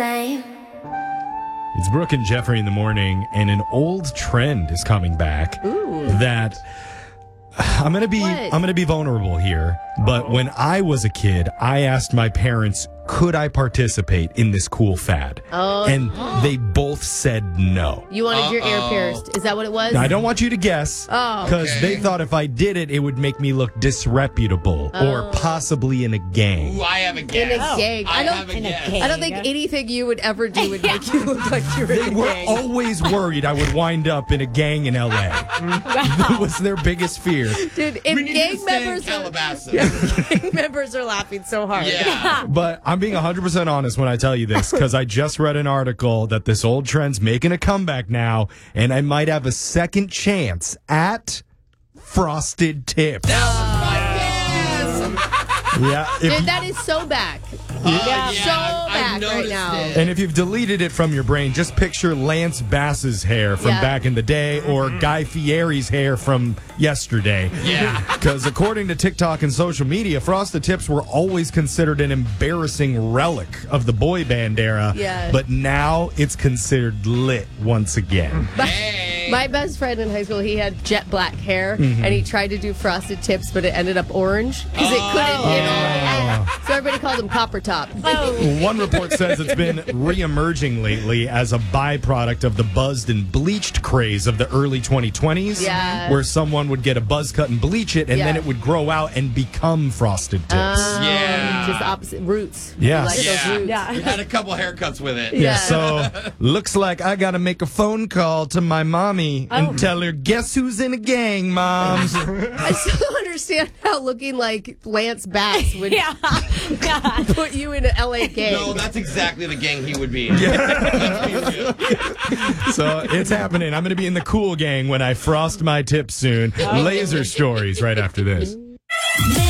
It's Brooke and Jeffrey in the morning, and an old trend is coming back. Ooh. That I'm gonna be vulnerable here, but when I was a kid, I asked my parents, could I participate in this cool fad? Oh. And they both said no. You wanted your ear pierced. Is that what it was? I don't want you to guess, because they thought if I did it, it would make me look disreputable or possibly in a gang. Ooh, I have a guess. In a gang. I don't think anything you would ever do would make you look like you were in a We're gang. always worried I would wind up in a gang in L.A. That was their biggest fear. Dude, We if need gang to stay in members Calabasas. gang members are laughing so hard. Yeah. But I'm being 100% honest when I tell you this, because I just read an article that this old trend's making a comeback now, and I might have a second chance at frosted tips. Yeah, Dude, that is so back. So back right now. and if you've deleted it from your brain, just picture Lance Bass's hair from back in the day or Guy Fieri's hair from yesterday. Yeah. Because according to TikTok and social media, frosted tips were always considered an embarrassing relic of the boy band era. Yeah. But now it's considered lit once again. My best friend in high school, he had jet black hair, and he tried to do frosted tips, but it ended up orange because it couldn't get on. So everybody called him Copper Top. One report says it's been re-emerging lately as a byproduct of the buzzed and bleached craze of the early 2020s, where someone would get a buzz cut and bleach it, and then it would grow out and become frosted tips. Just opposite roots. Yeah. You like those roots. You had a couple haircuts with it. Yeah, so looks like I got to make a phone call to my mommy and tell her, guess who's in a gang, Mom? I still don't understand how looking like Lance Bass would put you in an LA gang. No, that's exactly the gang he would be. So it's happening. I'm going to be in the cool gang when I frost my tips soon. Laser stories right after this.